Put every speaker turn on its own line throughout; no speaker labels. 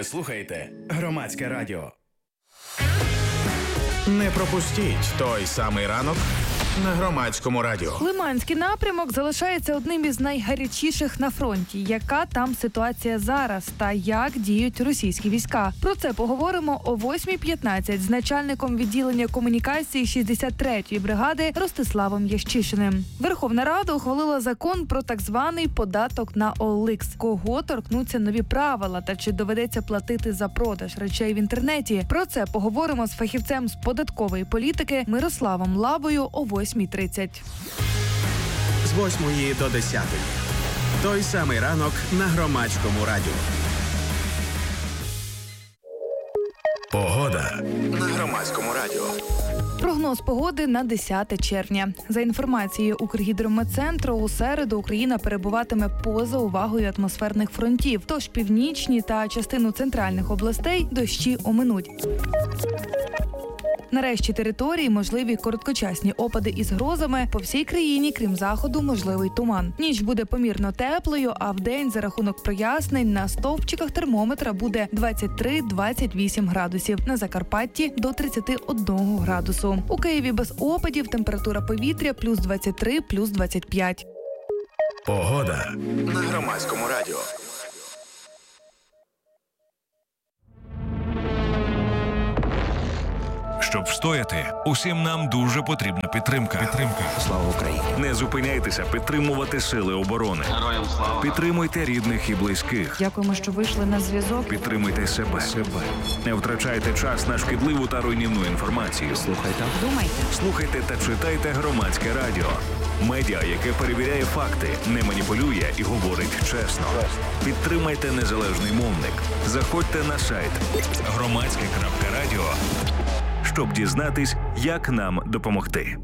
Ви слухаєте Громадське радіо. Не пропустіть той самий ранок на Громадському радіо.
Лиманський напрямок залишається одним із найгарячіших на фронті. Яка там ситуація зараз та як діють російські війська? Про це поговоримо о 8:15 з начальником відділення комунікації 63-ї бригади Ростиславом Ящишиним. Верховна Рада ухвалила закон про так званий податок на OLX. Кого торкнуться нові правила та чи доведеться платити за продаж речей в інтернеті? Про це поговоримо з фахівцем з податкової політики Мирославом Лабою о 8:30.
З 8 до 10. Той самий ранок на Громадському радіо.
Погода на Громадському радіо.
Прогноз погоди на 10 червня. За інформацією Укргідрометцентру, у середу Україна перебуватиме поза увагою атмосферних фронтів. Тож північні та частину центральних областей дощі оминуть. На решті території можливі короткочасні опади із грозами. По всій країні, крім заходу, можливий туман. Ніч буде помірно теплою, а вдень за рахунок прояснень на стовпчиках термометра буде 23-28 градусів. На Закарпатті – до 31 градусу. У Києві без опадів температура повітря плюс 23, плюс 25.
Погода на Громадському радіо.
Щоб встояти, усім нам дуже потрібна підтримка.
Слава Україні!
Не зупиняйтеся підтримувати сили оборони.
Героям слава!
Підтримуйте рідних і близьких.
Дякуємо, що вийшли на зв'язок.
Підтримуйте себе. Не втрачайте час на шкідливу та руйнівну інформацію. Слухайте та читайте Громадське радіо. Медіа, яке перевіряє факти, не маніпулює і говорить чесно. Підтримайте незалежний мовник. Заходьте на сайт громадське.радіо, щоб дізнатись, як нам допомогти.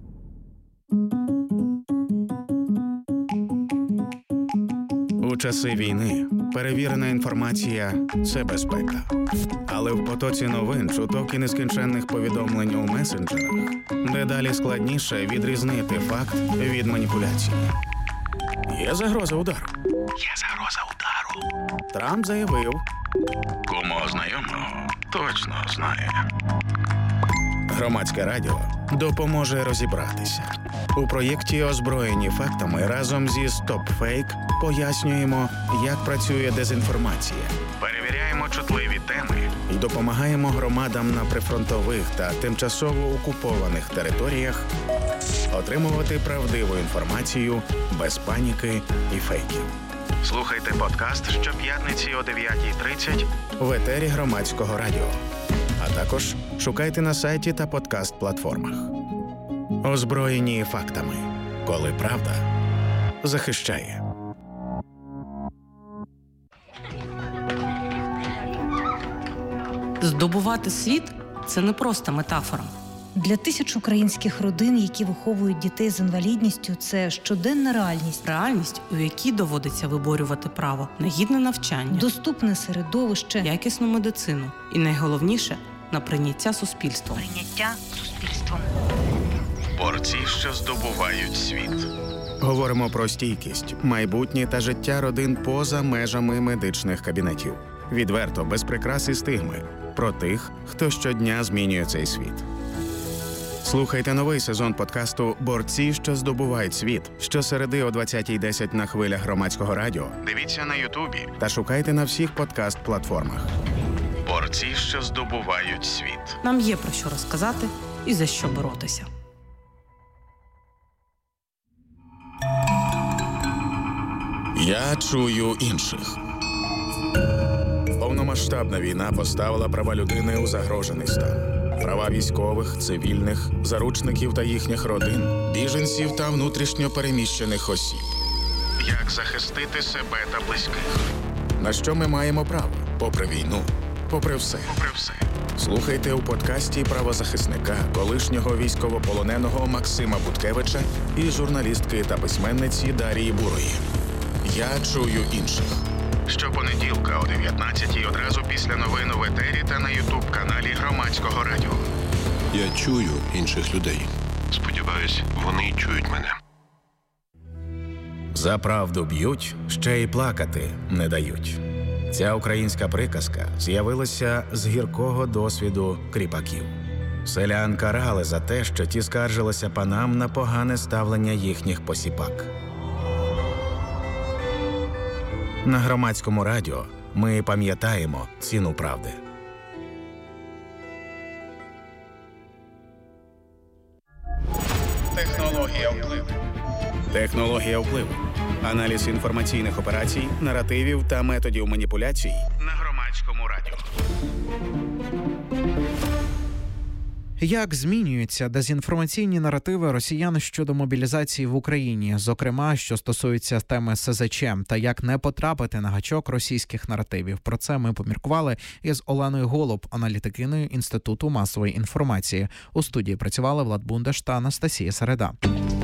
У часи війни перевірена інформація – це безпека. Але в потоці новин, чуток і нескінченних повідомлень у месенджерах дедалі складніше відрізнити факт від маніпуляції. Є загроза удару. Трамп заявив.
Кому знайомо, точно знає.
Громадське радіо допоможе розібратися. У проєкті «Озброєні фактами» разом зі StopFake пояснюємо, як працює дезінформація. Перевіряємо чутливі теми і допомагаємо громадам на прифронтових та тимчасово окупованих територіях отримувати правдиву інформацію без паніки і фейків. Слухайте подкаст щоп'ятниці о 9:30 в етері Громадського радіо. А також шукайте на сайті та подкаст-платформах. Озброєні фактами. Коли правда захищає.
Здобувати світ – це не просто метафора.
Для тисяч українських родин, які виховують дітей з інвалідністю, це щоденна реальність.
Реальність, у якій доводиться виборювати право на гідне навчання,
Доступне середовище,
якісну медицину і, найголовніше, на прийняття суспільством.
Борці, що здобувають світ. Говоримо про стійкість, майбутнє та життя родин поза межами медичних кабінетів. Відверто, без прикрас і стигми. Про тих, хто щодня змінює цей світ. Слухайте новий сезон подкасту «Борці, що здобувають світ» щосереди о 20:10 на хвилях Громадського радіо. Дивіться на Ютубі та шукайте на всіх подкаст-платформах. Борці, що здобувають світ.
Нам є про що розказати і за що боротися.
Я чую інших. Повномасштабна війна поставила права людини у загрожений стан. Права військових, цивільних, заручників та їхніх родин, біженців та внутрішньо переміщених осіб. Як захистити себе та близьких? На що ми маємо право? Попри війну, попри все. Слухайте у подкасті правозахисника, колишнього військовополоненого Максима Буткевича і журналістки та письменниці Дарії Бурої. Я чую інших. Щопонеділка о 19:00 одразу після новин в етері та на Ютуб-каналі Громадського радіо.
Я чую інших людей.
Сподіваюсь, вони чують мене.
За правду б'ють, ще й плакати не дають. Ця українська приказка з'явилася з гіркого досвіду кріпаків. Селян карали за те, що ті скаржилися панам на погане ставлення їхніх посіпак. На Громадському радіо ми пам'ятаємо ціну правди. Технологія впливу. Технологія впливу. Аналіз інформаційних операцій, наративів та методів маніпуляцій на Громадському радіо.
Як змінюються дезінформаційні наративи росіян щодо мобілізації в Україні, зокрема, що стосується теми СЗЧ, та як не потрапити на гачок російських наративів? Про це ми поміркували із Оленою Голуб, аналітикиною Інституту масової інформації. У студії працювали Влад Бундаш та Анастасія Середа.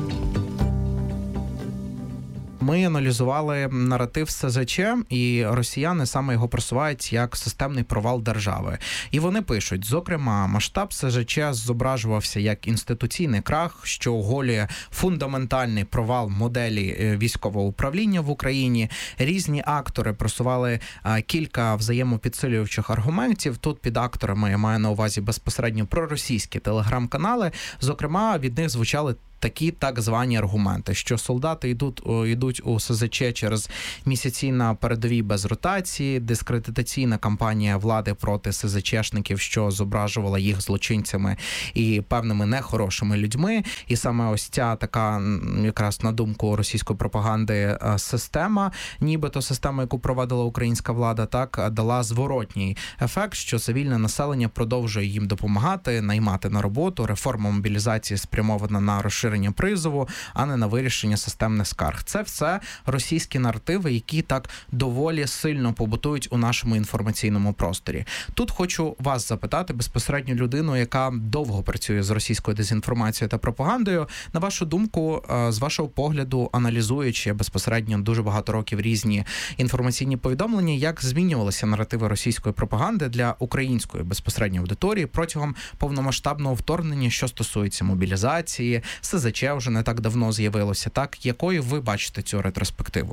Ми аналізували наратив СЗЧ, і росіяни саме його просувають як системний провал держави. І вони пишуть, зокрема, масштаб СЗЧ зображувався як інституційний крах, що оголює фундаментальний провал моделі військового управління в Україні. Різні актори просували кілька взаємопідсилюючих аргументів. Тут під акторами я маю на увазі безпосередньо проросійські телеграм-канали. Зокрема, від них звучали такі так звані аргументи, що солдати йдуть у СЗЧ через місяці на передовій без ротації, дискредитаційна кампанія влади проти СЗЧшників, що зображувала їх злочинцями і певними нехорошими людьми. І саме ось ця така, якраз на думку російської пропаганди, система, нібито система, яку провадила українська влада, так, дала зворотній ефект, що цивільне населення продовжує їм допомагати, наймати на роботу, реформа мобілізації спрямована на розширення призову, а не на вирішення системних скарг. Це все російські наративи, які так доволі сильно побутують у нашому інформаційному просторі. Тут хочу вас запитати, безпосередньо людину, яка довго працює з російською дезінформацією та пропагандою. На вашу думку, з вашого погляду, аналізуючи безпосередньо дуже багато років різні інформаційні повідомлення, як змінювалися наративи російської пропаганди для української безпосередньо аудиторії протягом повномасштабного вторгнення, що стосується мобілізації, СЗЧ вже не так давно з'явилося, так? Якою ви бачите цю ретроспективу?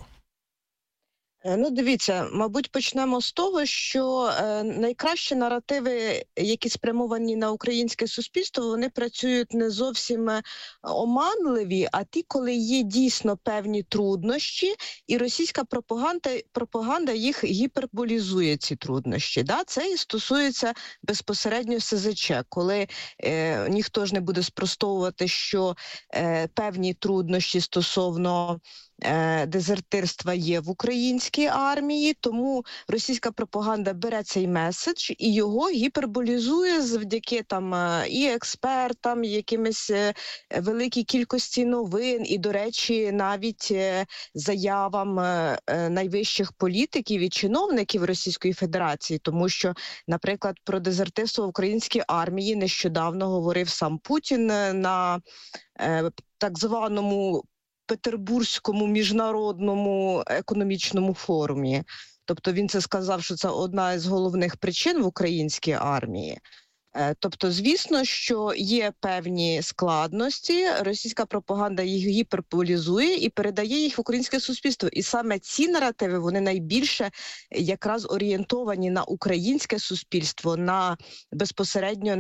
Ну, дивіться, мабуть, почнемо з того, що найкращі наративи, які спрямовані на українське суспільство, вони працюють не зовсім оманливі, а ті, коли є дійсно певні труднощі, і російська пропаганда їх гіперболізує, ці труднощі. Да? Це і стосується безпосередньо СЗЧ, коли ніхто ж не буде спростовувати, що певні труднощі стосовно дезертирства є в українській армії, тому російська пропаганда бере цей меседж і його гіперболізує завдяки і експертам, якимось великій кількості новин, і, до речі, навіть заявам найвищих політиків і чиновників Російської Федерації, тому що, наприклад, про дезертирство в українській армії нещодавно говорив сам Путін на так званому Петербурзькому міжнародному економічному форумі. Тобто він це сказав, що це одна із головних причин в українській армії. Тобто, звісно, що є певні складності, російська пропаганда їх гіперболізує і передає їх в українське суспільство. І саме ці наративи, вони найбільше якраз орієнтовані на українське суспільство, безпосередньо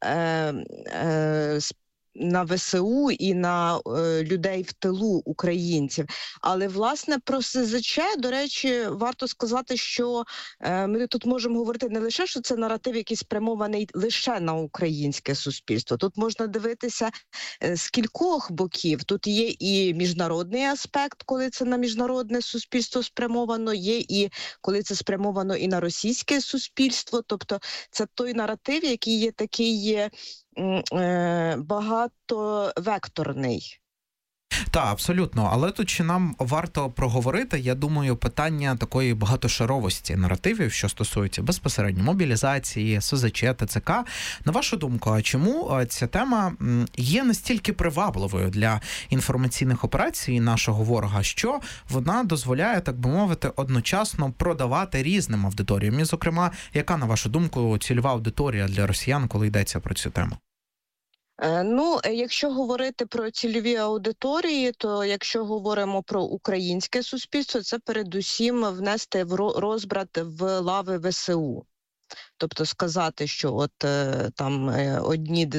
на ВСУ і на людей в тилу українців. Але, власне, про СЗЧ, до речі, варто сказати, що ми тут можемо говорити не лише, що це наратив, який спрямований лише на українське суспільство. Тут можна дивитися з кількох боків. Тут є і міжнародний аспект, коли це на міжнародне суспільство спрямовано, є і коли це спрямовано і на російське суспільство. Тобто це той наратив, який є такий багатовекторний.
Так, абсолютно. Але тут чи нам варто проговорити, я думаю, питання такої багатошаровості наративів, що стосується безпосередньо мобілізації, СЗЧ, ТЦК. На вашу думку, а чому ця тема є настільки привабливою для інформаційних операцій нашого ворога, що вона дозволяє, так би мовити, одночасно продавати різним аудиторіям? І, зокрема, яка, на вашу думку, цільова аудиторія для росіян, коли йдеться про цю тему?
Якщо говорити про цільові аудиторії, то якщо говоримо про українське суспільство, це передусім внести в розбрат в лави ВСУ. Тобто сказати, що одні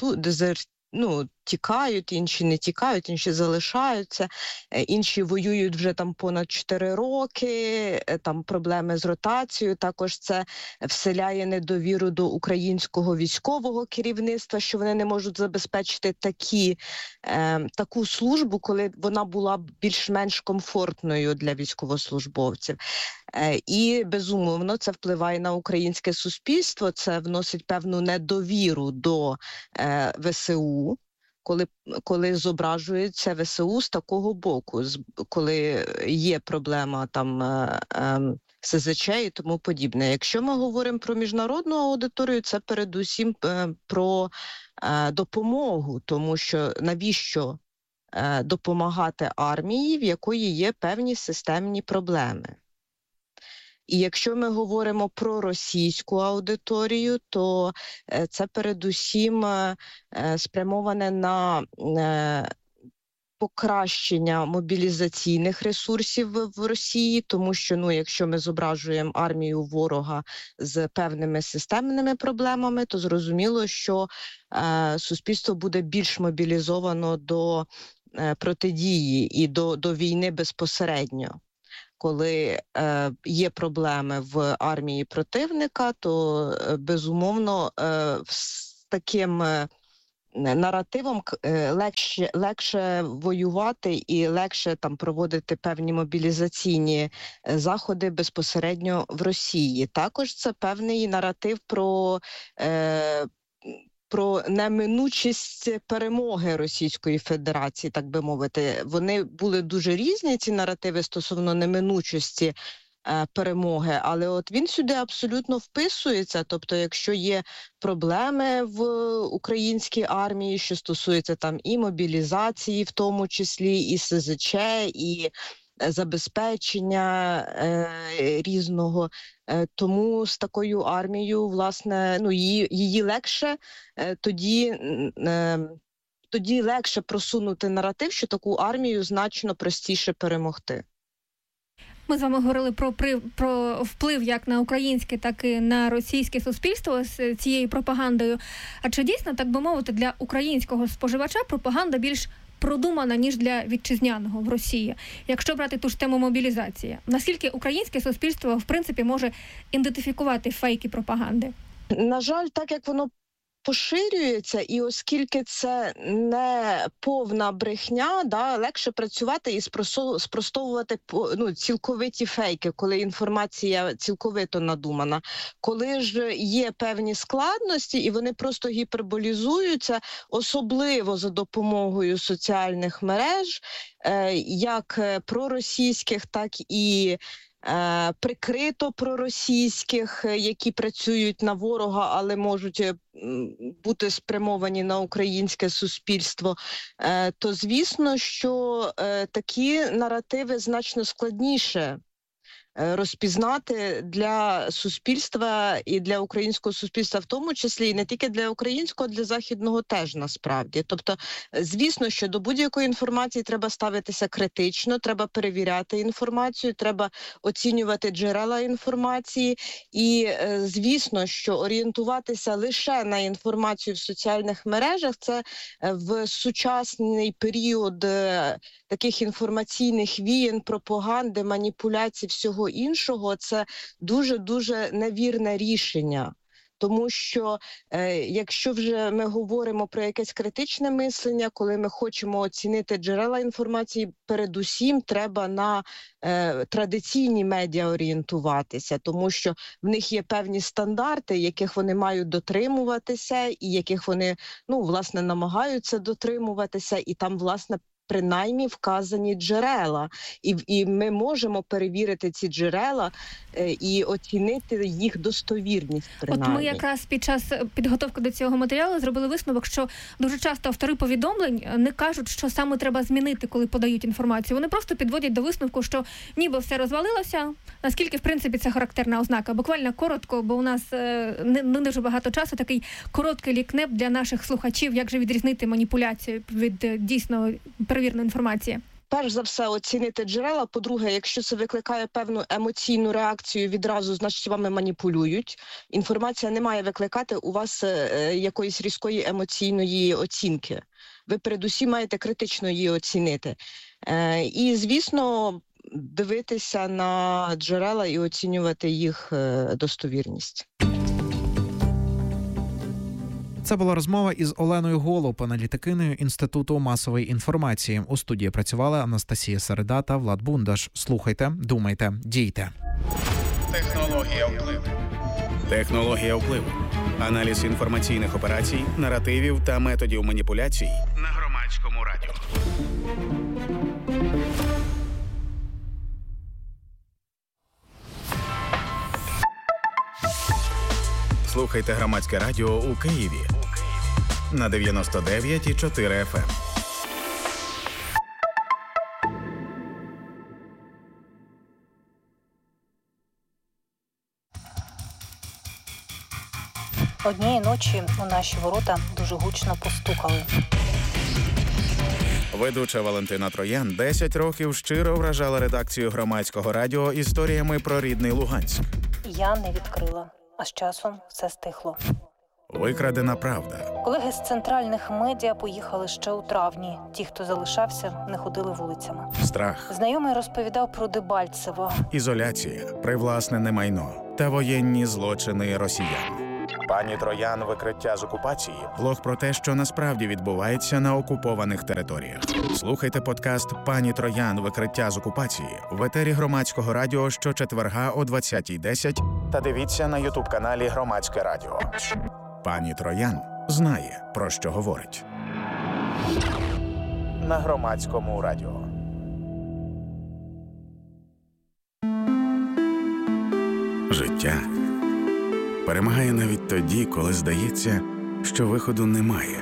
тікають, інші не тікають, інші залишаються, інші воюють вже там понад 4 роки, там проблеми з ротацією, також це вселяє недовіру до українського військового керівництва, що вони не можуть забезпечити таку службу, коли вона була б більш-менш комфортною для військовослужбовців. І, безумовно, це впливає на українське суспільство, це вносить певну недовіру до ВСУ, коли зображується ВСУ з такого боку, коли є проблема СЗЧ і тому подібне. Якщо ми говоримо про міжнародну аудиторію, це передусім про допомогу, тому що навіщо допомагати армії, в якої є певні системні проблеми. І якщо ми говоримо про російську аудиторію, то це передусім спрямоване на покращення мобілізаційних ресурсів в Росії, тому що, якщо ми зображуємо армію ворога з певними системними проблемами, то зрозуміло, що суспільство буде більш мобілізовано до протидії і до війни безпосередньо. Коли є проблеми в армії противника, то, безумовно, з таким наративом легше воювати і легше проводити певні мобілізаційні заходи безпосередньо в Росії. Також це певний наратив про неминучість перемоги Російської Федерації, так би мовити. Вони були дуже різні, ці наративи, стосовно неминучості перемоги, але от він сюди абсолютно вписується. Тобто, якщо є проблеми в українській армії, що стосується і мобілізації, в тому числі, і СЗЧ, і забезпечення різного. Тому з такою армією, власне, її легше, тоді легше просунути наратив, що таку армію значно простіше перемогти.
Ми з вами говорили про вплив як на українське, так і на російське суспільство з цією пропагандою. А чи дійсно, так би мовити, для українського споживача пропаганда більш продумана, ніж для вітчизняного в Росії? Якщо брати ту ж тему мобілізації, наскільки українське суспільство, в принципі, може ідентифікувати фейки пропаганди?
На жаль, так як воно поширюється, і оскільки це не повна брехня, легше працювати і спростовувати цілковиті фейки, коли інформація цілковито надумана. Коли ж є певні складності, і вони просто гіперболізуються, особливо за допомогою соціальних мереж, як проросійських, так і прикрито проросійських, які працюють на ворога, але можуть бути спрямовані на українське суспільство, то звісно, що такі наративи значно складніше розпізнати для суспільства і для українського суспільства в тому числі, і не тільки для українського, а для західного теж насправді. Тобто, звісно, що до будь-якої інформації треба ставитися критично, треба перевіряти інформацію, треба оцінювати джерела інформації і, звісно, що орієнтуватися лише на інформацію в соціальних мережах – це в сучасний період таких інформаційних вієн, пропаганди, маніпуляцій, всього іншого, це дуже-дуже невірне рішення. Тому що якщо вже ми говоримо про якесь критичне мислення, коли ми хочемо оцінити джерела інформації, передусім треба на традиційні медіа орієнтуватися, тому що в них є певні стандарти, яких вони мають дотримуватися і яких вони, власне, намагаються дотримуватися, і там, власне, принаймні вказані джерела. І ми можемо перевірити ці джерела і оцінити їх достовірність принаймні.
От ми якраз під час підготовки до цього матеріалу зробили висновок, що дуже часто автори повідомлень не кажуть, що саме треба змінити, коли подають інформацію. Вони просто підводять до висновку, що ніби все розвалилося, наскільки, в принципі, це характерна ознака. Буквально коротко, бо у нас не дуже багато часу, такий короткий лікнеп для наших слухачів, як же відрізнити маніпуляцію від дійсно перевіреної інформації.
Перш за все, оцінити джерела. По-друге, якщо це викликає певну емоційну реакцію відразу, значить вами маніпулюють. Інформація не має викликати у вас якоїсь різкої емоційної оцінки. Ви передусім маєте критично її оцінити. І, звісно, дивитися на джерела і оцінювати їх достовірність.
Це була розмова із Оленою Голуб, аналітикиною Інституту масової інформації. У студії працювали Анастасія Середа та Влад Бундаш. Слухайте, думайте, дійте.
Технологія впливу. Технологія впливу. Аналіз інформаційних операцій, наративів та методів маніпуляцій на Громадському радіо. Слухайте Громадське радіо у Києві на 99,4 FM.
Однієї ночі у наші ворота дуже гучно постукали.
Ведуча Валентина Троян 10 років щиро вражала редакцію Громадського радіо історіями про рідний Луганськ.
Я не відкрила, а з часом все стихло.
Викрадена правда.
Колеги з центральних медіа поїхали ще у травні. Ті, хто залишався, не ходили вулицями.
Страх.
Знайомий розповідав про Дебальцево.
Ізоляція, привласнене майно та воєнні злочини росіян. Пані Троян «Викриття з окупації» – блог про те, що насправді відбувається на окупованих територіях. Слухайте подкаст «Пані Троян. Викриття з окупації» в етері Громадського радіо щочетверга о 20:10 та дивіться на ютуб-каналі Громадське радіо. Пані Троян знає, про що говорить. На Громадському радіо. Життя перемагає навіть тоді, коли здається, що виходу немає.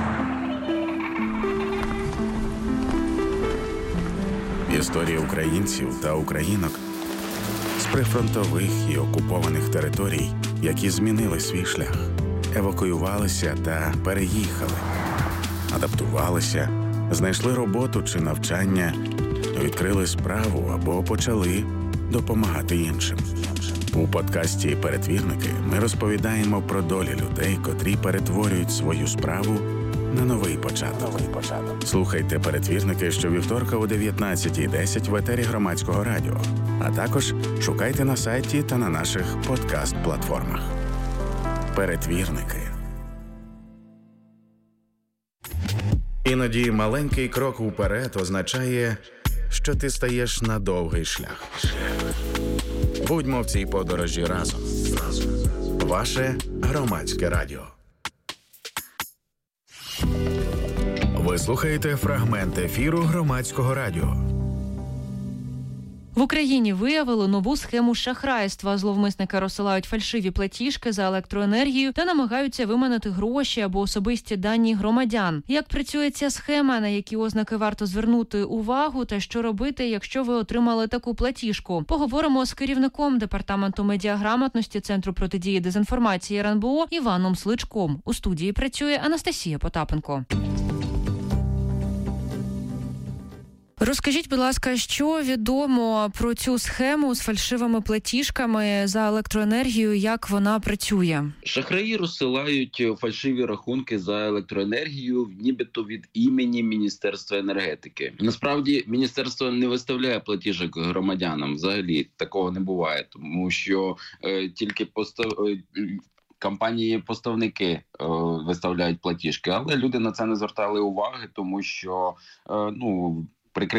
Історії українців та українок з прифронтових і окупованих територій, які змінили свій шлях, евакуювалися та переїхали, адаптувалися, знайшли роботу чи навчання, відкрили справу або почали допомагати іншим. У подкасті «Перетвірники» ми розповідаємо про долі людей, котрі перетворюють свою справу на новий початок. Слухайте «Перетвірники» щовівторка о 19:10 в етері Громадського радіо, а також шукайте на сайті та на наших подкаст-платформах. «Перетвірники». Іноді маленький крок уперед означає, що ти стаєш на довгий шлях. Будьмо в цій подорожі разом. Ваше Громадське радіо. Ви слухаєте фрагмент ефіру Громадського радіо.
В Україні виявили нову схему шахрайства. Зловмисники розсилають фальшиві платіжки за електроенергію та намагаються виманити гроші або особисті дані громадян. Як працює ця схема, на які ознаки варто звернути увагу та що робити, якщо ви отримали таку платіжку? Поговоримо з керівником Департаменту медіаграмотності Центру протидії дезінформації РНБО Іваном Сличком. У студії працює Анастасія Потапенко. Розкажіть, будь ласка, що відомо про цю схему з фальшивими платіжками за електроенергію, як вона працює?
Шахраї розсилають фальшиві рахунки за електроенергію, нібито від імені Міністерства енергетики. Насправді, міністерство не виставляє платіжок громадянам, взагалі такого не буває, тому що тільки компанії-поставники виставляють платіжки, але люди на це не звертали уваги, тому що,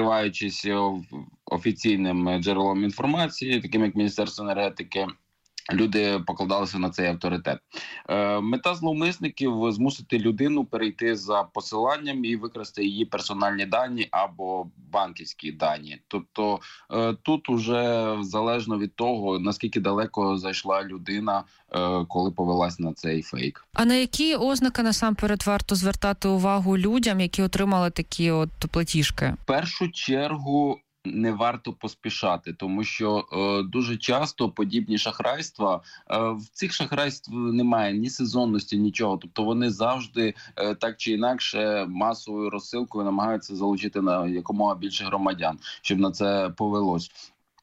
прикриваючись офіційним джерелом інформації, таким як Міністерство енергетики, люди покладалися на цей авторитет. Мета зловмисників – змусити людину перейти за посиланням і використати її персональні дані або банківські дані. Тобто тут уже залежно від того, наскільки далеко зайшла людина, коли повелась на цей фейк.
А на які ознаки насамперед варто звертати увагу людям, які отримали такі от платіжки?
В першу чергу не варто поспішати, тому що дуже часто подібні шахрайства, в цих шахрайств немає ні сезонності, нічого. Тобто вони завжди так чи інакше масовою розсилкою намагаються залучити на якомога більше громадян, щоб на це повелось.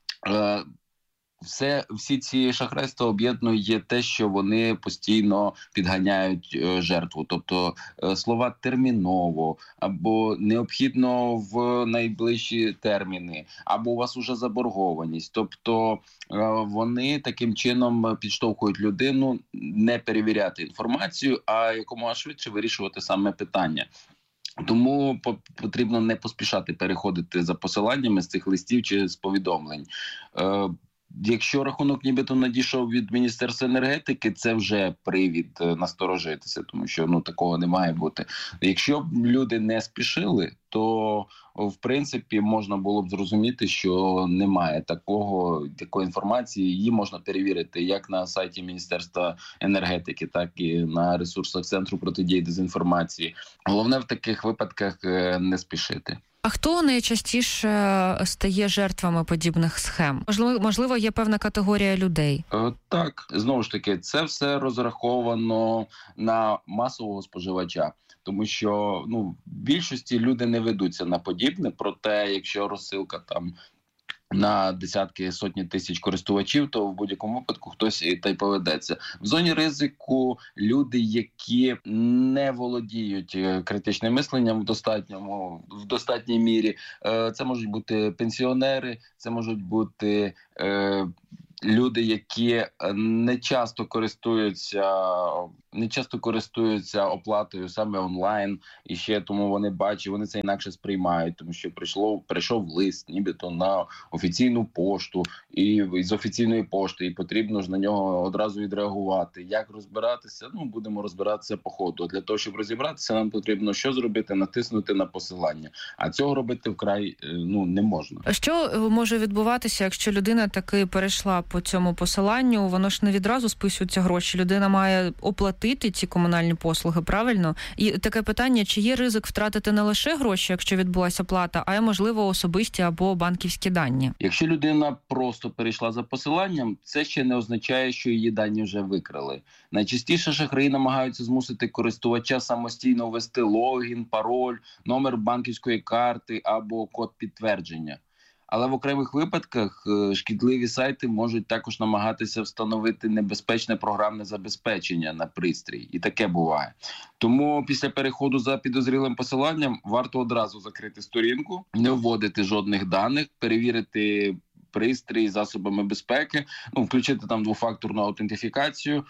Всі ці шахрайства об'єднує те, що вони постійно підганяють жертву. Тобто слова «терміново» або «необхідно в найближчі терміни», або «у вас уже заборгованість». Тобто вони таким чином підштовхують людину не перевіряти інформацію, а якомога швидше вирішувати саме питання. Тому потрібно не поспішати переходити за посиланнями з цих листів чи з повідомлень. Якщо рахунок нібито надійшов від Міністерства енергетики, це вже привід насторожитися, тому що такого не має бути. Якщо б люди не спішили, то в принципі можна було б зрозуміти, що немає такої інформації. Її можна перевірити як на сайті Міністерства енергетики, так і на ресурсах Центру протидії дезінформації. Головне в таких випадках не спішити.
А хто найчастіше стає жертвами подібних схем? Можливо, є певна категорія людей?
Так, знову ж таки, це все розраховано на масового споживача. Тому що в більшості люди не ведуться на подібне, проте якщо розсилка там на десятки, сотні тисяч користувачів, то в будь-якому випадку хтось і та й поведеться. В зоні ризику люди, які не володіють критичним мисленням в достатній мірі. Це можуть бути пенсіонери, це можуть бути люди, які не часто користуються оплатою саме онлайн, і ще тому вони це інакше сприймають, тому що прийшов лист, нібито на офіційну пошту, і з офіційної пошти, і потрібно ж на нього одразу відреагувати. Як розбиратися? Будемо розбиратися по ходу. Для того, щоб розібратися, нам потрібно що зробити? Натиснути на посилання. А цього робити вкрай не можна.
Що може відбуватися, якщо людина таки перейшла по цьому посиланню? Воно ж не відразу списуються гроші. Людина має оплатити ці комунальні послуги, правильно? І таке питання, чи є ризик втратити не лише гроші, якщо відбулася плата, а й, можливо, особисті або банківські дані?
Якщо людина просто перейшла за посиланням, це ще не означає, що її дані вже викрали. Найчастіше шахраї намагаються змусити користувача самостійно ввести логін, пароль, номер банківської карти або код підтвердження. Але в окремих випадках шкідливі сайти можуть також намагатися встановити небезпечне програмне забезпечення на пристрій. І таке буває. Тому після переходу за підозрілим посиланням варто одразу закрити сторінку, не вводити жодних даних, перевірити пристрій засобами безпеки, включити там двофакторну аутентифікацію.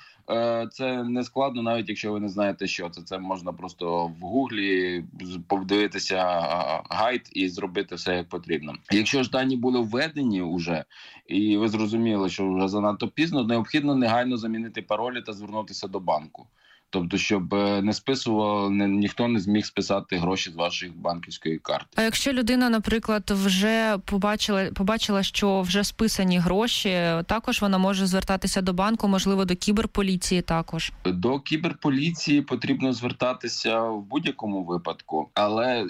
Це не складно, навіть якщо ви не знаєте, що це. Це можна просто в гуглі подивитися гайд і зробити все як потрібно. Якщо ж дані були введені вже, і ви зрозуміли, що вже занадто пізно, необхідно негайно замінити паролі та звернутися до банку. Тобто, щоб не списував, ніхто не зміг списати гроші з вашої банківської карти.
А якщо людина, наприклад, вже побачила, що вже списані гроші, також вона може звертатися до банку, можливо, до кіберполіції також? До
кіберполіції потрібно звертатися в будь-якому випадку, але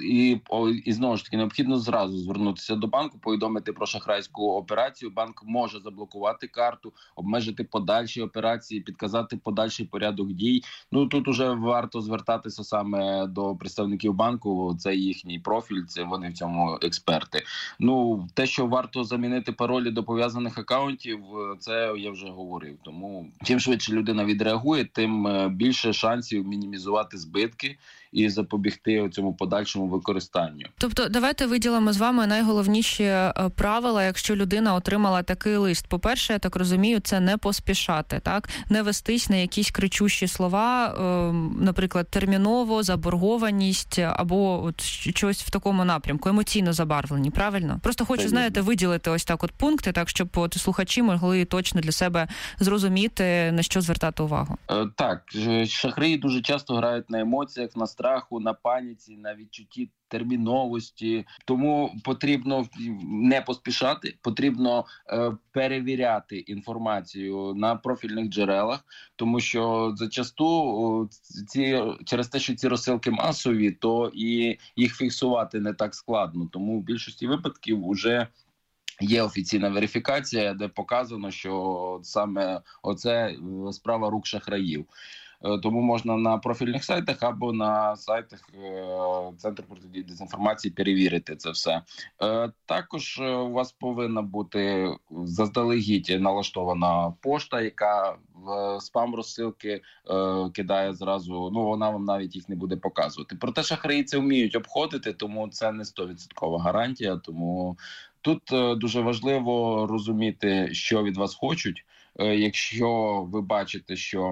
і знову ж таки необхідно зразу звернутися до банку, повідомити про шахрайську операцію. Банк може заблокувати карту, обмежити подальші операції, підказати подальший порядок дій. Тут уже варто звертатися саме до представників банку, це їхній профіль, це вони в цьому експерти. Те, що варто замінити паролі до пов'язаних акаунтів, це я вже говорив. Тому чим швидше людина відреагує, тим більше шансів мінімізувати збитки і запобігти цьому подальшому використанню.
Тобто, давайте виділимо з вами найголовніші правила, якщо людина отримала такий лист. По-перше, я так розумію, це не поспішати, так? Не вестись на якісь кричущі слова, наприклад, терміново, заборгованість або от щось в такому напрямку, емоційно забарвлені, правильно? Просто хочу, знаєте, виділити ось так от пункти, так, щоб от слухачі могли точно для себе зрозуміти, на що звертати увагу.
Так, шахраї дуже часто грають на емоціях, на страху, на паніці, на відчутті терміновості. Тому потрібно не поспішати, потрібно перевіряти інформацію на профільних джерелах, тому що зачасту через те, що ці розсилки масові, то і їх фіксувати не так складно. Тому в більшості випадків вже є офіційна верифікація, де показано, що саме оце справа рук шахраїв. Тому можна на профільних сайтах або на сайтах Центру протидії дезінформації перевірити це все. Також у вас повинна бути заздалегідь налаштована пошта, яка в спам-розсилки кидає зразу, вона вам навіть їх не буде показувати. Проте шахраї це вміють обходити, тому це не 100% гарантія. Тому тут дуже важливо розуміти, що від вас хочуть. Якщо ви бачите, що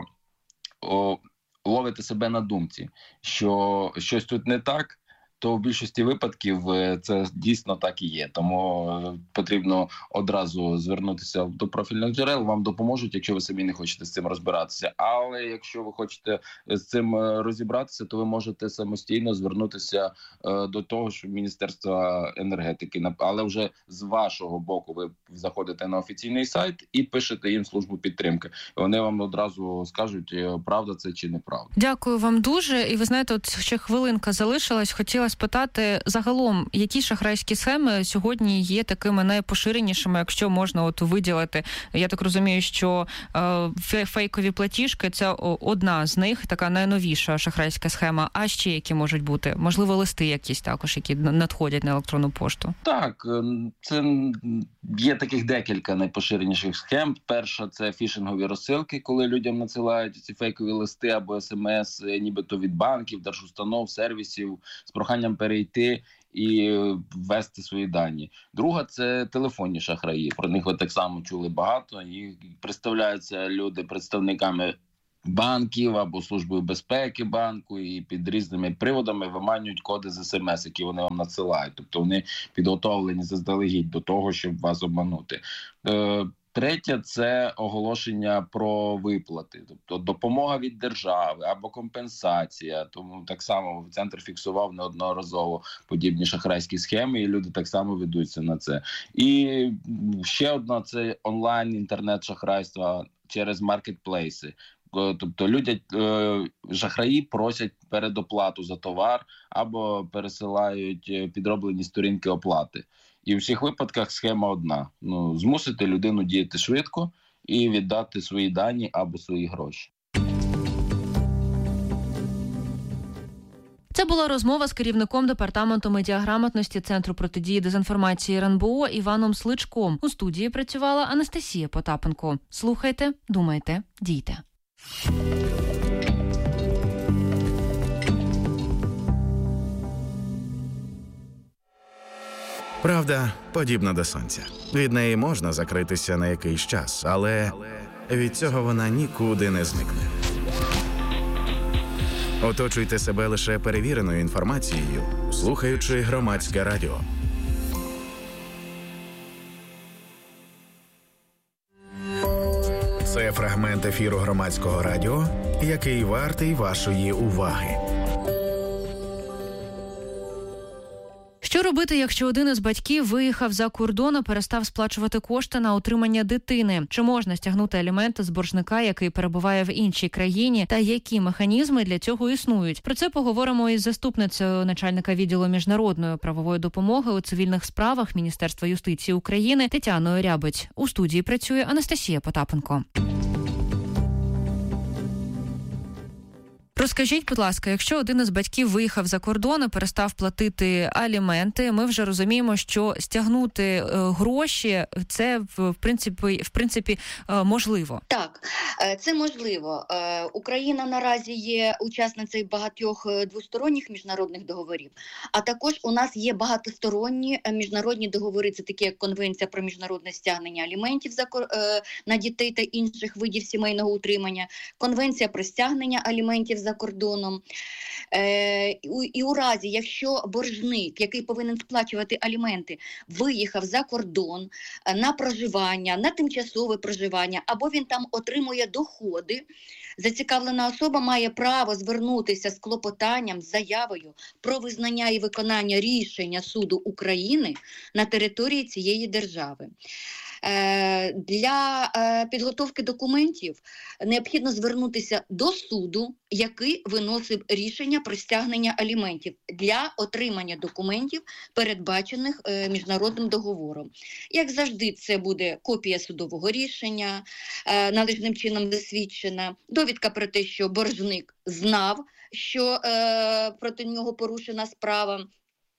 ловите себе на думці, що щось тут не так, то в більшості випадків це дійсно так і є. Тому потрібно одразу звернутися до профільних джерел, вам допоможуть, якщо ви самі не хочете з цим розбиратися. Але якщо ви хочете з цим розібратися, то ви можете самостійно звернутися до того ж Міністерства енергетики. Але вже з вашого боку ви заходите на офіційний сайт і пишете їм службу підтримки. Вони вам одразу скажуть, правда це чи неправда.
Дякую вам дуже. І ви знаєте, от ще хвилинка залишилась. Хотіла спитати загалом, які шахрайські схеми сьогодні є такими найпоширенішими, якщо можна от виділити. Я так розумію, що фейкові платіжки – це одна з них, така найновіша шахрайська схема. А ще які можуть бути? Можливо, листи якісь також, які надходять на електронну пошту?
Так, це є таких декілька найпоширеніших схем. Перша – це фішингові розсилки, коли людям надсилають ці фейкові листи або смс, нібито від банків, держустанов, сервісів, з проханням перейти і ввести свої дані. Друга – це телефонні шахраї. Про них ви так само чули багато. І представляються люди представниками банків або службою безпеки банку, і під різними приводами виманюють коди з смс, які вони вам надсилають. Тобто вони підготовлені заздалегідь до того, щоб вас обманути. Третє – це оголошення про виплати, тобто допомога від держави або компенсація. Тому так само Центр фіксував неодноразово подібні шахрайські схеми, і люди так само ведуться на це. І ще одна – це онлайн-інтернет-шахрайство через маркетплейси. Тобто шахраї просять передоплату за товар або пересилають підроблені сторінки оплати. І у всіх випадках схема одна. Змусити людину діяти швидко і віддати свої дані або свої гроші.
Це була розмова з керівником департаменту медіаграмотності Центру протидії дезінформації РНБО Іваном Сличком. У студії працювала Анастасія Потапенко. Слухайте, думайте, дійте.
Правда подібна до сонця. Від неї можна закритися на якийсь час, але від цього вона нікуди не зникне. Оточуйте себе лише перевіреною інформацією, слухаючи Громадське радіо. Це фрагмент ефіру Громадського радіо, який вартий вашої уваги.
Що робити, якщо один із батьків виїхав за кордон і перестав сплачувати кошти на утримання дитини? Чи можна стягнути аліменти з боржника, який перебуває в іншій країні? Та які механізми для цього існують? Про це поговоримо із заступницею начальника відділу міжнародної правової допомоги у цивільних справах Міністерства юстиції України Тетяною Рябець. У студії працює Анастасія Потапенко. Розкажіть, будь ласка, якщо один із батьків виїхав за кордон і перестав платити аліменти, ми вже розуміємо, що стягнути гроші – це, в принципі, можливо.
Так. Це можливо. Україна наразі є учасницею багатьох двосторонніх міжнародних договорів, а також у нас є багатосторонні міжнародні договори, це такі як Конвенція про міжнародне стягнення аліментів на дітей та інших видів сімейного утримання, Конвенція про стягнення аліментів за кордоном. І у разі, якщо боржник, який повинен сплачувати аліменти, виїхав за кордон на проживання, на тимчасове проживання, або він там отримує доходи, зацікавлена особа має право звернутися з клопотанням, з заявою про визнання і виконання рішення суду України на території цієї держави. Для підготовки документів необхідно звернутися до суду, який виносив рішення про стягнення аліментів для отримання документів, передбачених міжнародним договором. Як завжди, це буде копія судового рішення, належним чином засвідчена, довідка про те, що боржник знав, що проти нього порушена справа.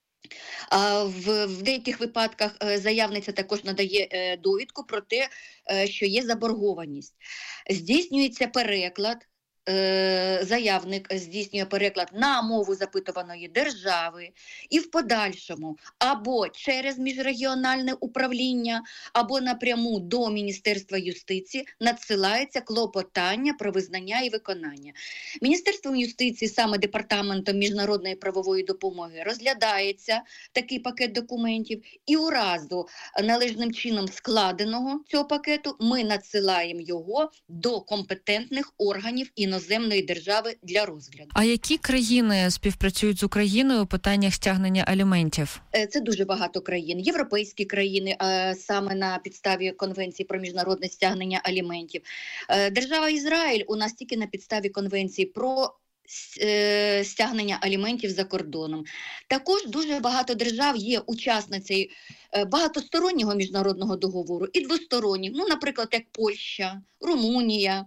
В деяких випадках заявниця також надає довідку про те, що є заборгованість. Здійснюється переклад, заявник здійснює переклад на мову запитуваної держави і в подальшому або через міжрегіональне управління, або напряму до Міністерства юстиції надсилається клопотання про визнання і виконання. Міністерством юстиції, саме Департаментом міжнародної правової допомоги, розглядається такий пакет документів, і у разу належним чином складеного цього пакету ми надсилаємо його до компетентних органів іноземної держави для розгляду.
А які країни співпрацюють з Україною у питаннях стягнення аліментів?
Це дуже багато країн. Європейські країни, саме на підставі Конвенції про міжнародне стягнення аліментів. Держава Ізраїль у нас тільки на підставі Конвенції про стягнення аліментів за кордоном. Також дуже багато держав є учасницею багатостороннього міжнародного договору і двосторонніх, наприклад, як Польща, Румунія.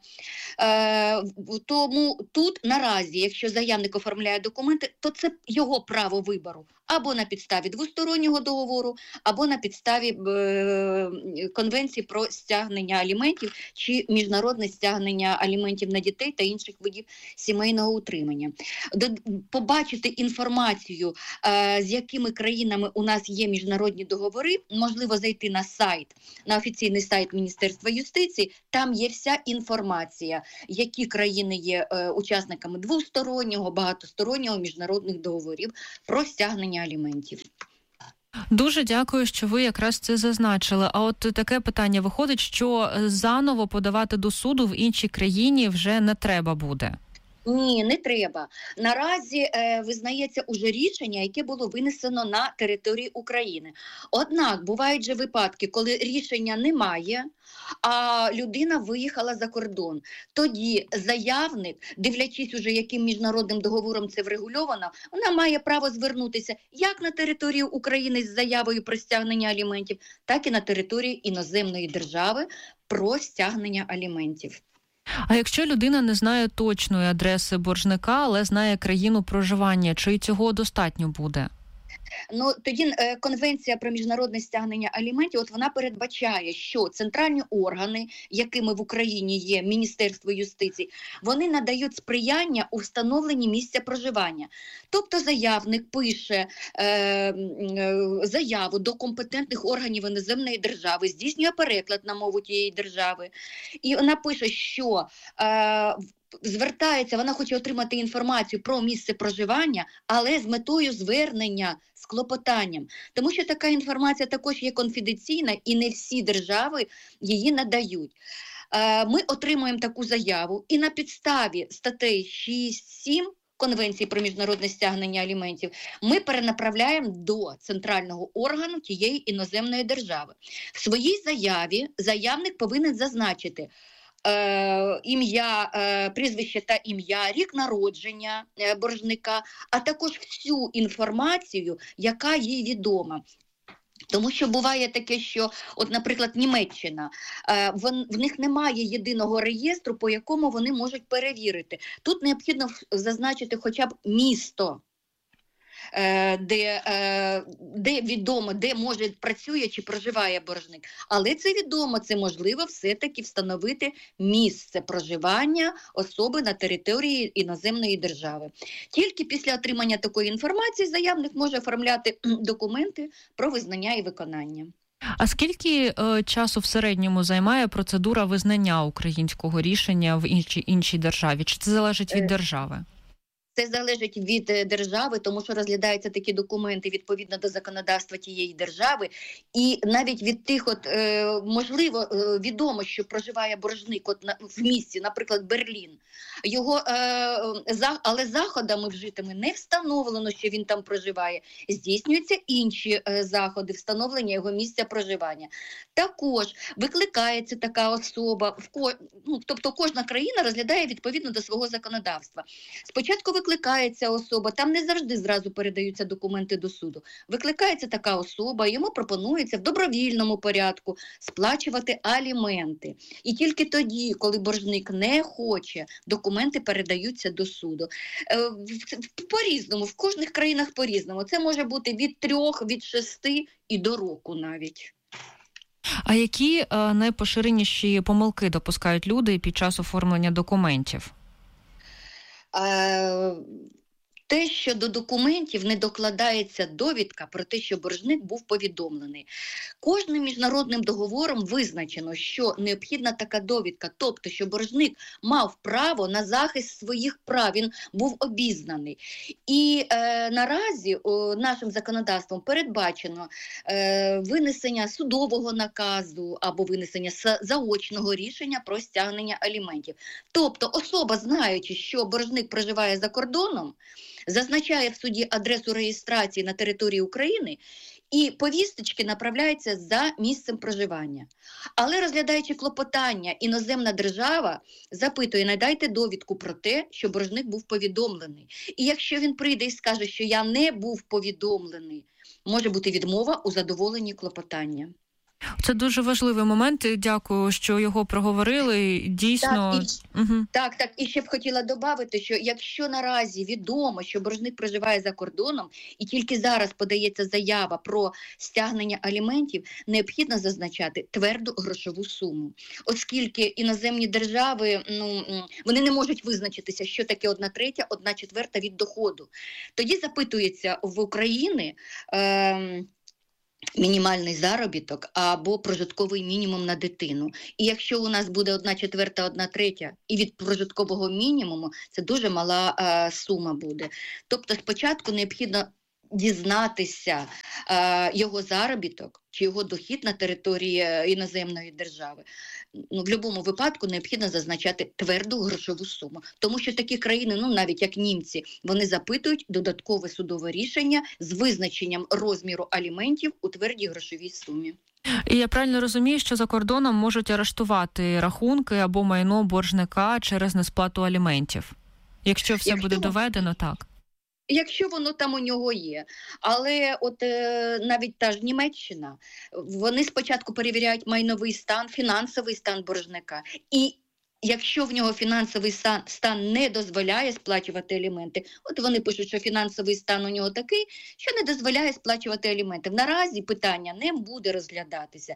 Тому тут наразі, якщо заявник оформляє документи, то це його право вибору. Або на підставі двостороннього договору, або на підставі Конвенції про стягнення аліментів чи міжнародне стягнення аліментів на дітей та інших видів сімейного утримання. Побачити інформацію, з якими країнами у нас є міжнародні договори, можливо зайти на сайт, на офіційний сайт Міністерства юстиції, там є вся інформація, які країни є учасниками двостороннього, багатостороннього міжнародних договорів про стягнення аліментів.
Дуже дякую, що ви якраз це зазначили. А от таке питання виходить, що заново подавати до суду в іншій країні вже не треба буде.
Ні, не треба. Наразі визнається уже рішення, яке було винесено на території України. Однак бувають же випадки, коли рішення немає, а людина виїхала за кордон. Тоді заявник, дивлячись уже, яким міжнародним договором це врегульовано, вона має право звернутися як на територію України з заявою про стягнення аліментів, так і на територію іноземної держави про стягнення аліментів.
А якщо людина не знає точної адреси боржника, але знає країну проживання, чи цього достатньо буде?
Тоді Конвенція про міжнародне стягнення аліментів, вона передбачає, що центральні органи, якими в Україні є Міністерство юстиції, вони надають сприяння у встановленні місця проживання. Тобто заявник пише заяву до компетентних органів іноземної держави, здійснює переклад на мову тієї держави, і вона пише, що звертається, вона хоче отримати інформацію про місце проживання, але з метою звернення з клопотанням. Тому що така інформація також є конфіденційна і не всі держави її надають. Ми отримуємо таку заяву і на підставі статей 6-7 Конвенції про міжнародне стягнення аліментів ми перенаправляємо до центрального органу тієї іноземної держави. В своїй заяві заявник повинен зазначити ім'я, прізвище та ім'я, рік народження боржника, а також всю інформацію, яка їй відома. Тому що буває таке, що, наприклад, Німеччина, в них немає єдиного реєстру, по якому вони можуть перевірити. Тут необхідно зазначити хоча б місто, де відомо, де може працює чи проживає боржник. Але це відомо, це можливо все-таки встановити місце проживання особи на території іноземної держави. Тільки після отримання такої інформації заявник може оформляти документи про визнання і виконання.
А скільки часу в середньому займає процедура визнання українського рішення в іншій державі? Чи це залежить від держави?
Це залежить від держави, тому що розглядаються такі документи відповідно до законодавства тієї держави. І навіть від тих, можливо, відомо, що проживає боржник в місті, наприклад, Берлін. Але заходами вжитими не встановлено, що він там проживає. Здійснюються інші заходи встановлення його місця проживання. Також викликається така особа, тобто кожна країна розглядає відповідно до свого законодавства. Спочатку викликається особа, там не завжди зразу передаються документи до суду. Викликається така особа, йому пропонується в добровільному порядку сплачувати аліменти. І тільки тоді, коли боржник не хоче, документи передаються до суду. По-різному, в кожних країнах по-різному. Це може бути від 3, від 6 і до року навіть.
А які найпоширеніші помилки допускають люди під час оформлення документів?
Те, що до документів не докладається довідка про те, що боржник був повідомлений. Кожним міжнародним договором визначено, що необхідна така довідка, тобто, що боржник мав право на захист своїх прав, він був обізнаний. І наразі нашим законодавством передбачено винесення судового наказу або винесення заочного рішення про стягнення аліментів. Тобто особа, знаючи, що боржник проживає за кордоном, зазначає в суді адресу реєстрації на території України і повісточки направляються за місцем проживання. Але розглядаючи клопотання, іноземна держава запитує: надайте довідку про те, що боржник був повідомлений. І якщо він прийде і скаже, що я не був повідомлений, може бути відмова у задоволенні клопотання.
Це дуже важливий момент. Дякую, що його проговорили. Дійсно.
Так. І ще б хотіла додати, що якщо наразі відомо, що боржник проживає за кордоном, і тільки зараз подається заява про стягнення аліментів, необхідно зазначати тверду грошову суму. Оскільки іноземні держави, вони не можуть визначитися, що таке 1/3, 1/4 від доходу. Тоді запитується в Україні мінімальний заробіток або прожитковий мінімум на дитину. І якщо у нас буде 1/4, 1/3 і від прожиткового мінімуму, це дуже мала сума буде. Тобто спочатку необхідно дізнатися його заробіток чи його дохід на території іноземної держави. В будь-якому випадку необхідно зазначати тверду грошову суму. Тому що такі країни, навіть як німці, вони запитують додаткове судове рішення з визначенням розміру аліментів у твердій грошовій сумі.
І я правильно розумію, що за кордоном можуть арештувати рахунки або майно боржника через несплату аліментів? Якщо все буде доведено, так?
Якщо воно там у нього є. Але навіть та ж Німеччина, вони спочатку перевіряють майновий стан, фінансовий стан боржника. І якщо в нього фінансовий стан не дозволяє сплачувати аліменти, вони пишуть, що фінансовий стан у нього такий, що не дозволяє сплачувати аліменти. Наразі питання не буде розглядатися.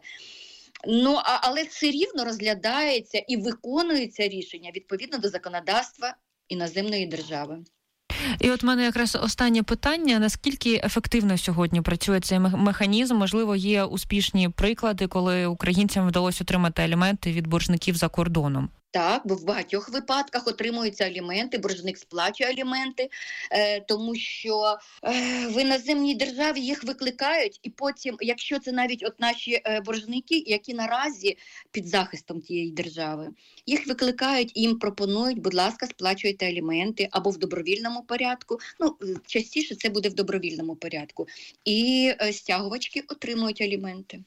Але все рівно розглядається і виконується рішення відповідно до законодавства іноземної держави.
І от в мене якраз останнє питання. Наскільки ефективно сьогодні працює цей механізм? Можливо, є успішні приклади, коли українцям вдалося отримати аліменти від боржників за кордоном?
Так, бо в багатьох випадках отримуються аліменти, боржник сплачує аліменти, тому що в іноземній державі їх викликають, і потім, якщо це навіть наші боржники, які наразі під захистом тієї держави, їх викликають і їм пропонують: будь ласка, сплачуйте аліменти або в добровільному порядку, частіше це буде в добровільному порядку, і стягувачки отримують аліменти.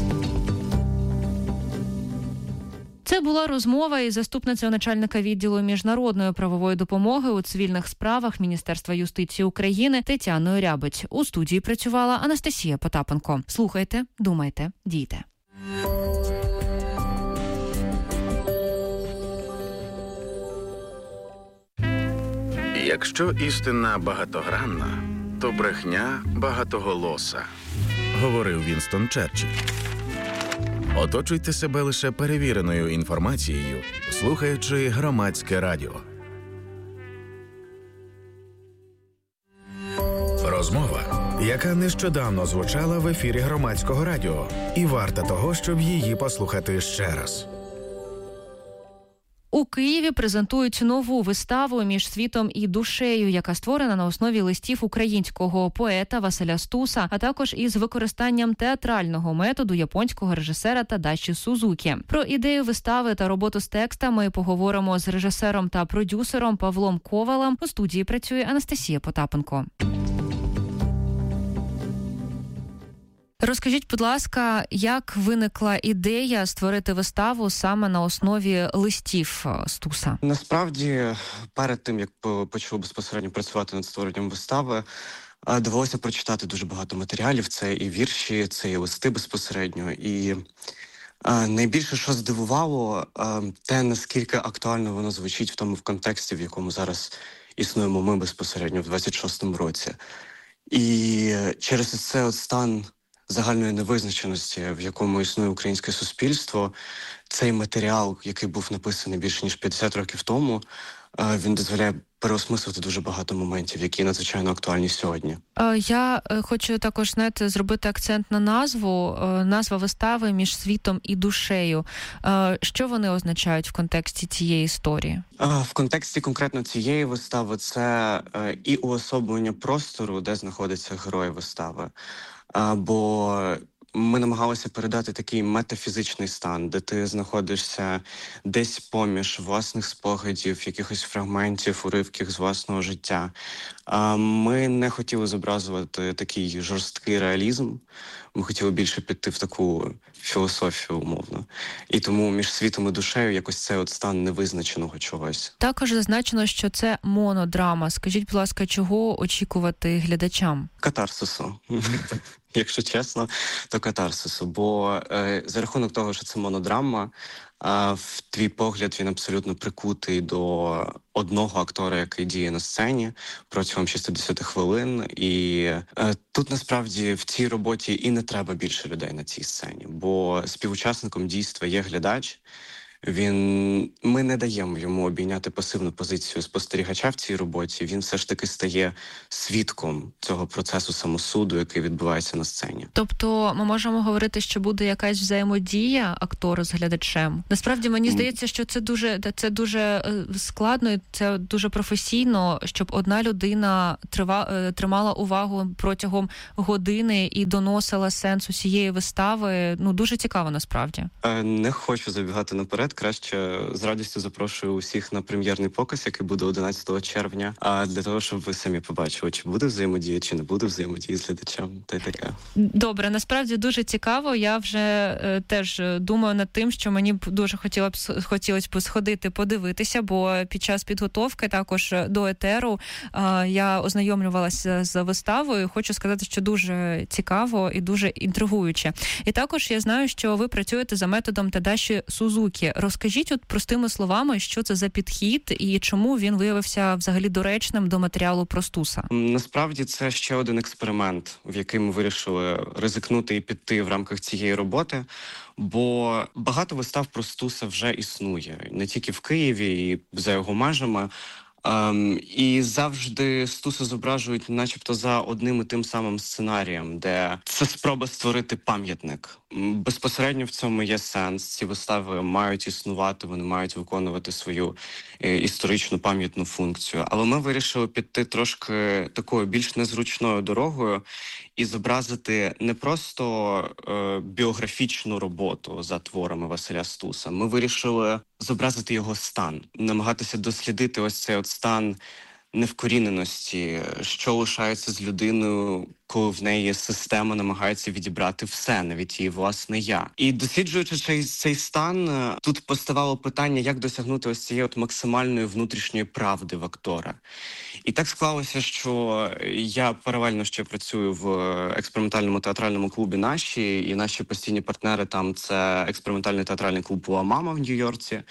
Це була розмова із заступницею начальника відділу міжнародної правової допомоги у цивільних справах Міністерства юстиції України Тетяною Рябець. У студії працювала Анастасія Потапенко. Слухайте, думайте, дійте.
Якщо істина багатогранна, то брехня багатоголоса, говорив Вінстон Черчилль. Оточуйте себе лише перевіреною інформацією, слухаючи Громадське радіо. Розмова, яка нещодавно звучала в ефірі Громадського радіо, і варта того, щоб її послухати ще раз.
У Києві презентують нову виставу «Між світом і душею», яка створена на основі листів українського поета Василя Стуса, а також із використанням театрального методу японського режисера Тадаші Сузукі. Про ідею вистави та роботу з текстами поговоримо з режисером та продюсером Павлом Ковалем. У студії працює Анастасія Потапенко. Розкажіть, будь ласка, як виникла ідея створити виставу саме на основі листів Стуса?
Насправді, перед тим, як почав безпосередньо працювати над створенням вистави, довелося прочитати дуже багато матеріалів. Це і вірші, це і листи безпосередньо. І найбільше, що здивувало, те, наскільки актуально воно звучить в тому контексті, в якому зараз існуємо ми безпосередньо в 26-му році. І через це стан загальної невизначеності, в якому існує українське суспільство, цей матеріал, який був написаний більше ніж 50 років тому, він дозволяє переосмислити дуже багато моментів, які надзвичайно актуальні сьогодні.
Я хочу також, зробити акцент на назву. Назва вистави «Між світом і душею». Що вони означають в контексті цієї історії?
В контексті конкретно цієї вистави це і уособлення простору, де знаходяться герої вистави. Бо ми намагалися передати такий метафізичний стан, де ти знаходишся десь поміж власних спогадів, якихось фрагментів, уривків з власного життя. Ми не хотіли зобразувати такий жорсткий реалізм, ми хотіли більше піти в таку філософію, умовно. І тому «Між світом і душею» якось цей стан невизначеного чогось.
Також зазначено, що це монодрама. Скажіть, будь ласка, чого очікувати глядачам?
Катарсису. Якщо чесно, то катарсису. Бо за рахунок того, що це монодрама, в твій погляд він абсолютно прикутий до одного актора, який діє на сцені протягом 60 хвилин. І тут насправді в цій роботі і не треба більше людей на цій сцені, бо співучасником дійства є глядач. Ми не даємо йому обійняти пасивну позицію спостерігача в цій роботі. Він все ж таки стає свідком цього процесу самосуду, який відбувається на сцені.
Тобто ми можемо говорити, що буде якась взаємодія актора з глядачем? Насправді, мені здається, що це дуже складно і це дуже професійно, щоб одна людина тримала увагу протягом години і доносила сенс усієї вистави. Дуже цікаво, насправді.
Не хочу забігати наперед. Краще з радістю запрошую усіх на прем'єрний показ, який буде 11 червня, для того, щоб ви самі побачили, чи буде взаємодія, чи не буде взаємодії з глядачем, та й таке.
Добре, насправді дуже цікаво. Я вже теж думаю над тим, що мені б дуже хотілося б сходити, подивитися, бо під час підготовки також до етеру я ознайомлювалася з виставою. Хочу сказати, що дуже цікаво і дуже інтригуюче. І також я знаю, що ви працюєте за методом Тадаші Сузукі. Розкажіть простими словами, що це за підхід і чому він виявився взагалі доречним до матеріалу про Стуса?
Насправді це ще один експеримент, в який ми вирішили ризикнути і піти в рамках цієї роботи, бо багато вистав про Стуса вже існує, не тільки в Києві і за його межами. І завжди Стуса зображують начебто за одним і тим самим сценарієм, де це спроба створити пам'ятник. Безпосередньо в цьому є сенс. Ці вистави мають існувати, вони мають виконувати свою історичну пам'ятну функцію. Але ми вирішили піти трошки такою більш незручною дорогою і зобразити не просто біографічну роботу за творами Василя Стуса. Ми вирішили зобразити його стан, намагатися дослідити ось цей стан невкоріненості, що лишається з людиною, коли в неї система намагається відібрати все, навіть її власне я. І досліджуючи цей стан, тут поставало питання, як досягнути ось цієї максимальної внутрішньої правди в актора. І так склалося, що я паралельно ще працюю в експериментальному театральному клубі «Наші», і наші постійні партнери там – це експериментальний театральний клуб «Ла Мама» в Нью-Йорці.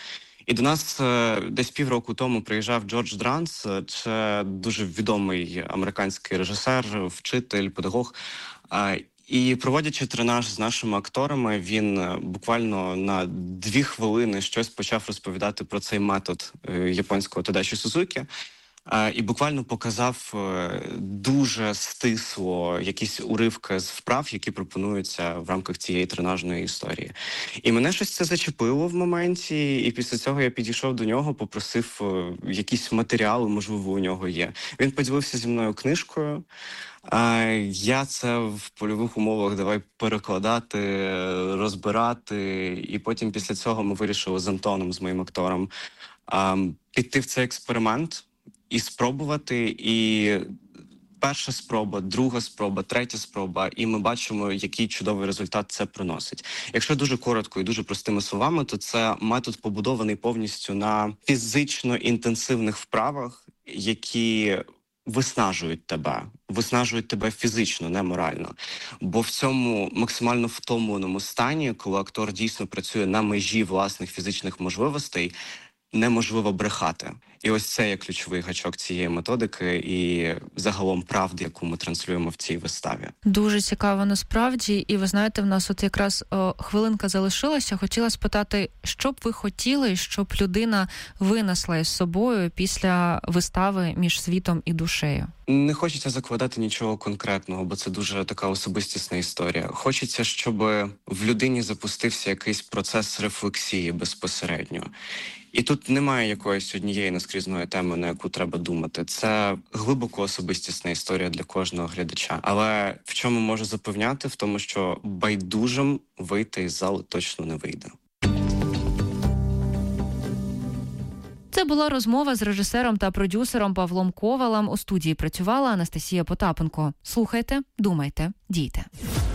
І до нас десь півроку тому приїжджав Джордж Дранс, це дуже відомий американський режисер, вчитель, педагог. І проводячи тренаж з нашими акторами, він буквально на 2 хвилини щось почав розповідати про цей метод японського Тадаші Сузукі. І буквально показав дуже стисло якісь уривки з вправ, які пропонуються в рамках цієї тренажної історії. І мене щось це зачепило в моменті, і після цього я підійшов до нього, попросив якісь матеріали, можливо, у нього є. Він поділився зі мною книжкою. Я це в польових умовах давай перекладати, розбирати, і потім після цього ми вирішили з Антоном, з моїм актором, піти в цей експеримент і спробувати, і перша спроба, друга спроба, третя спроба, і ми бачимо, який чудовий результат це приносить. Якщо дуже коротко і дуже простими словами, то це метод побудований повністю на фізично інтенсивних вправах, які виснажують тебе фізично, не морально. Бо в цьому максимально втомленому стані, коли актор дійсно працює на межі власних фізичних можливостей, неможливо брехати. І ось це є ключовий гачок цієї методики і загалом правди, яку ми транслюємо в цій виставі.
Дуже цікаво насправді. І ви знаєте, в нас от якраз хвилинка залишилася. Хотіла спитати, що б ви хотіли, щоб людина винесла із собою після вистави «Між світом і душею»?
Не хочеться закладати нічого конкретного, бо це дуже така особистісна історія. Хочеться, щоб в людині запустився якийсь процес рефлексії безпосередньо. І тут немає якоїсь однієї наскрізної теми, на яку треба думати. Це глибоко особистісна історія для кожного глядача. Але в чому можу запевняти? В тому, що байдужим вийти із залу точно не вийде.
Це була розмова з режисером та продюсером Павлом Ковалем. У студії працювала Анастасія Потапенко. Слухайте, думайте, дійте.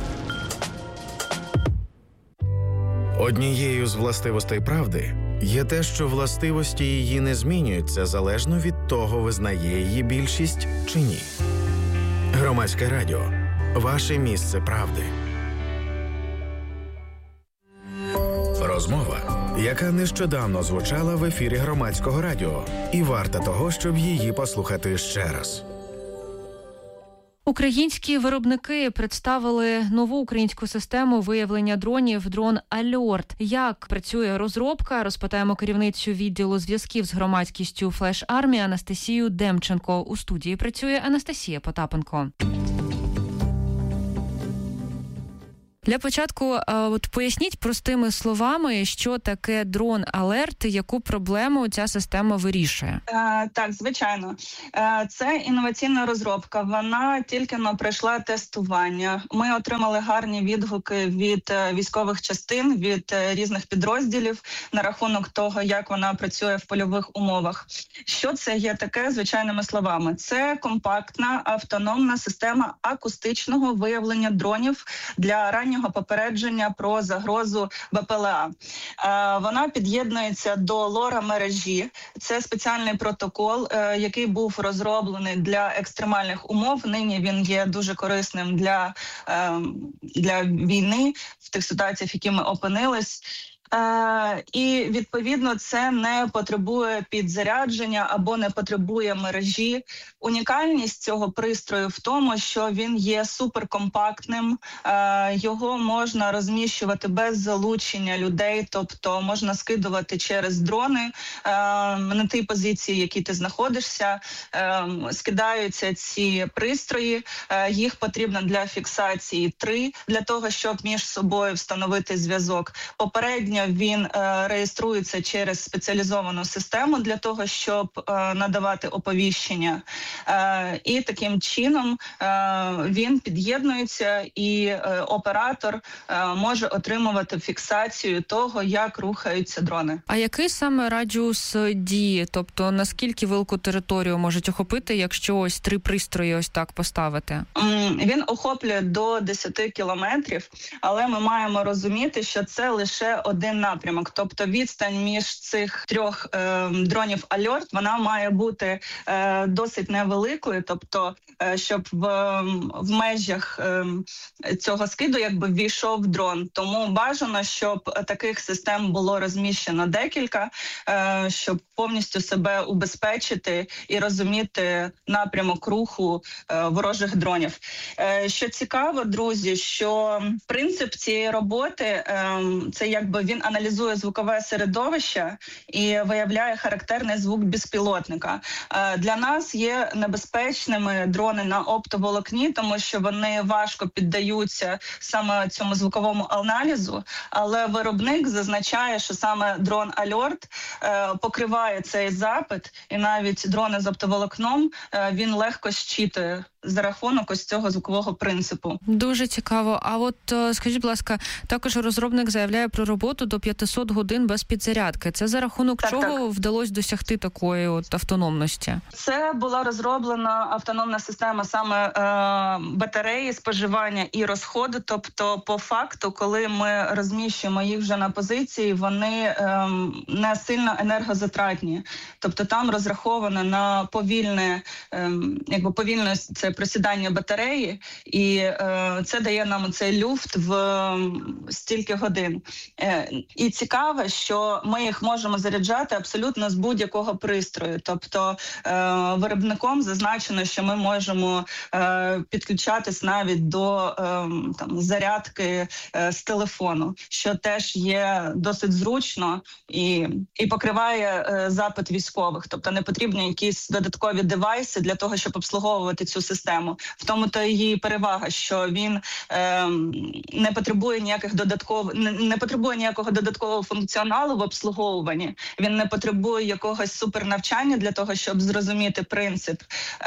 Однією з властивостей правди є те, що властивості її не змінюються залежно від того, визнає її більшість чи ні. Громадське радіо. Ваше місце правди. Розмова, яка нещодавно звучала в ефірі Громадського радіо, і варта того, щоб її послухати ще раз.
Українські виробники представили нову українську систему виявлення дронів «Дрон Альорт». Як працює розробка, розпитаємо керівницю відділу зв'язків з громадськістю «Флеш Армі» Анастасію Демченко. У студії працює Анастасія Потапенко. Для початку от поясніть простими словами, що таке дрон Алерт, яку проблему ця система вирішує.
Так, звичайно. Це інноваційна розробка. Вона тільки пройшла тестування. Ми отримали гарні відгуки від військових частин, від різних підрозділів на рахунок того, як вона працює в польових умовах. Що це є таке, звичайними словами? Це компактна автономна система акустичного виявлення дронів для раннього попередження про загрозу БПЛА. Вона під'єднується до лора мережі. Це спеціальний протокол, який був розроблений для екстремальних умов. Нині він є дуже корисним для війни, в тих ситуаціях, в які ми опинились. І, відповідно, це не потребує підзарядження або не потребує мережі. Унікальність цього пристрою в тому, що він є суперкомпактним, його можна розміщувати без залучення людей, тобто можна скидувати через дрони на тій позиції, в якій ти знаходишся. Скидаються ці пристрої, їх потрібно для фіксації 3, для того, щоб між собою встановити зв'язок. Попередньо він реєструється через спеціалізовану систему для того, щоб надавати оповіщення. І таким чином він під'єднується, і оператор може отримувати фіксацію того, як рухаються дрони.
А який саме радіус дії? Тобто наскільки велику територію можуть охопити, якщо ось 3 пристрої ось так поставити?
Він охоплює до 10 кілометрів, але ми маємо розуміти, що це лише один один напрямок. Тобто відстань між цих 3 дронів Альорт, вона має бути досить невеликою, тобто щоб в межах цього скиду якби ввійшов дрон. Тому бажано, щоб таких систем було розміщено декілька, щоб повністю себе убезпечити і розуміти напрямок руху ворожих дронів. Що цікаво, друзі, що принцип цієї роботи це якби він аналізує звукове середовище і виявляє характерний звук безпілотника. Для нас є небезпечними дрони на оптоволокні, тому що вони важко піддаються саме цьому звуковому аналізу, але виробник зазначає, що саме дрон Альорт покриває цей запит, і навіть дрони з оптоволокном він легко щитує за рахунок ось цього звукового принципу.
Дуже цікаво. А от скажіть, будь ласка, також розробник заявляє про роботу до 500 годин без підзарядки. Це за рахунок чого вдалося досягти такої от автономності?
Це була розроблена автономна система саме батареї, споживання і розходу. Тобто, по факту, коли ми розміщуємо їх вже на позиції, вони не сильно енергозатратні. Тобто там розраховано на повільне це просідання батареї, і це дає нам цей люфт в стільки годин. І цікаво, що ми їх можемо заряджати абсолютно з будь-якого пристрою. Тобто виробником зазначено, що ми можемо підключатись навіть до зарядки з телефону, що теж є досить зручно і покриває запит військових. Тобто не потрібні якісь додаткові девайси для того, щоб обслуговувати цю систему. В тому то її перевага, що він не потребує ніякого додаткового функціоналу в обслуговуванні. Він не потребує якогось супернавчання для того, щоб зрозуміти принцип.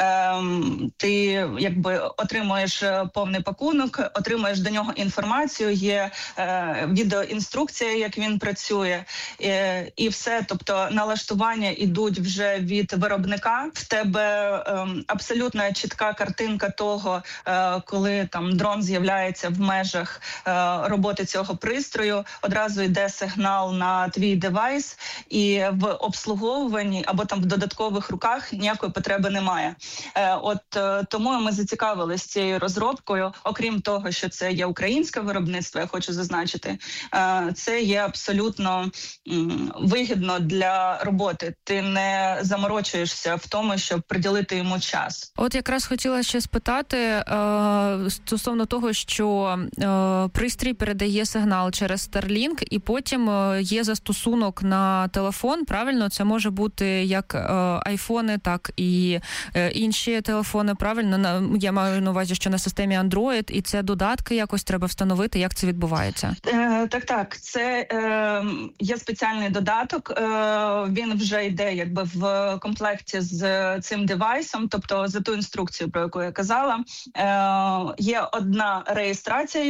Ти якби отримуєш повний пакунок, отримуєш до нього інформацію, є відеоінструкція, як він працює, і все. Тобто налаштування ідуть вже від виробника. В тебе абсолютно чітка картинка того, коли там дрон з'являється в межах роботи цього пристрою, одразу йде сигнал на твій девайс, і в обслуговуванні або там в додаткових руках ніякої потреби немає. Тому ми зацікавилися цією розробкою. Окрім того, що це є українське виробництво, я хочу зазначити, це є абсолютно вигідно для роботи. Ти не заморочуєшся в тому, щоб приділити йому час.
От якраз хотіла ще спитати стосовно того, що пристрій передає сигнал через Starlink, і потім є застосунок на телефон, правильно? Це може бути як айфони, так і інші телефони, правильно? Я маю на увазі, що на системі Android, і це додатки якось треба встановити, як це відбувається?
Так. Це є спеціальний додаток, він вже йде якби в комплекті з цим девайсом, тобто за ту інструкцію, про яку я казала. Є одна реєстрація